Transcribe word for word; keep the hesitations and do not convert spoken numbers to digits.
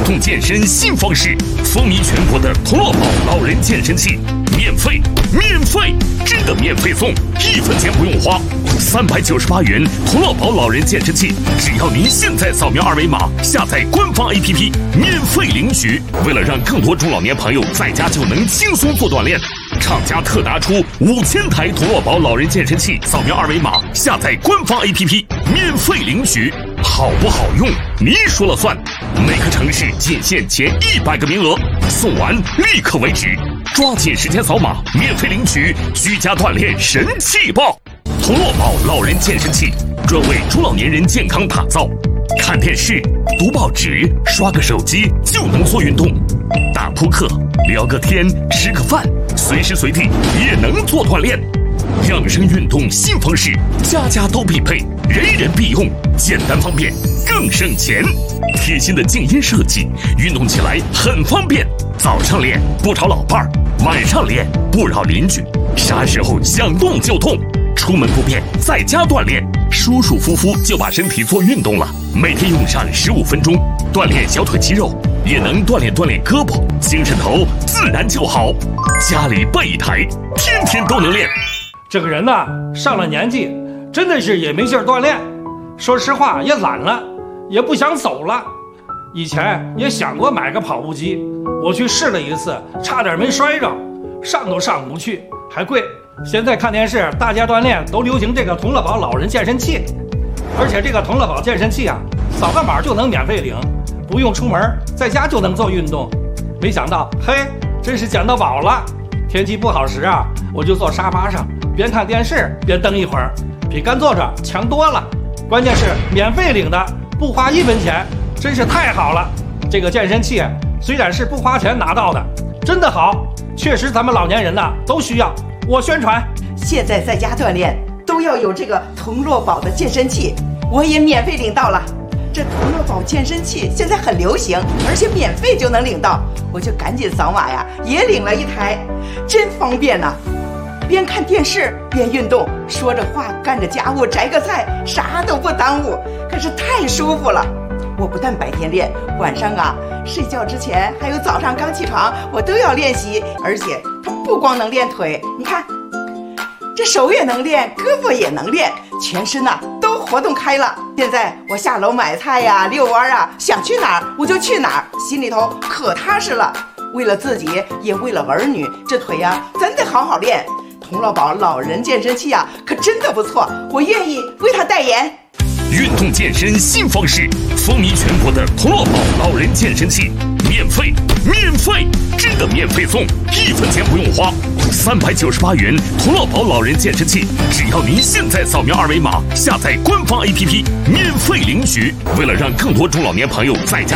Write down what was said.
动健身新方式，风靡全国的同乐宝老人健身器，免费，免费，真的免费送，一分钱不用花。三百九十八元同乐宝老人健身器，只要您现在扫描二维码，下载官方 A P P， 免费领取。为了让更多中老年朋友在家就能轻松做锻炼，厂家特拿出五千台同乐宝老人健身器，扫描二维码，下载官方 A P P， 免费领取。好不好用，您说了算。每个城市仅限前一百个名额，送完立刻为止。抓紧时间扫码，免费领取居家锻炼神器爆！同乐宝老人健身器专为中老年人健康打造。看电视、读报纸、刷个手机就能做运动，打扑克、聊个天、吃个饭，随时随地也能做锻炼。养生运动新方式，家家都必备，人人必用，简单方便，更省钱。贴心的静音设计，运动起来很方便。早上练不吵老伴儿，晚上练不扰邻居，啥时候想动就动，出门不便在家锻炼，舒舒服服就把身体做运动了。每天用上十五分钟，锻炼小腿肌肉，也能锻炼锻炼胳膊，精神头自然就好。家里备一台，天天都能练。 这个人呢，上了年纪，真的是也没劲儿锻炼，说实话也懒了，也不想走了。以前也想过买个跑步机，我去试了一次，差点没摔着，上都上不去，还贵。现在看电视，大家锻炼都流行这个同乐宝老人健身器，而且这个同乐宝健身器啊，扫个码就能免费领，不用出门，在家就能做运动。没想到，嘿，真是捡到宝了。天气不好时啊，我就坐沙发上，边看电视边蹬一会儿，比干坐着强多了。关键是免费领的，不花一分钱，真是太好了。这个健身器虽然是不花钱拿到的，真的好，确实咱们老年人呐都需要。我宣传， 现在在家锻炼都要有这个同乐宝的健身器，我也免费领到了。这同乐宝健身器现在很流行，而且免费就能领到，我就赶紧扫码呀，也领了一台，真方便呐、啊！边看电视边运动，说着话干着家务，摘个菜，啥都不耽误，可是太舒服了。我不但白天练，晚上啊睡觉之前还有早上刚起床，我都要练习。而且它不光能练腿，你看这手也能练，胳膊也能练，全身呐、啊、都活动开了。现在我下楼买菜呀、遛弯啊，想去哪儿我就去哪儿，心里头可踏实了。为了自己，也为了儿女，这腿呀、啊、咱得好好练。同乐宝老人健身器啊，可真的不错，我愿意为他代言。 运动健身新方式，风靡全国的同乐宝老人健身器，免费，免费，真的免费送，一分钱不用花。三百九十八元同乐宝老人健身器，只要您现在扫描二维码，下载官方 A P P， 免费领取。为了让更多中老年朋友在家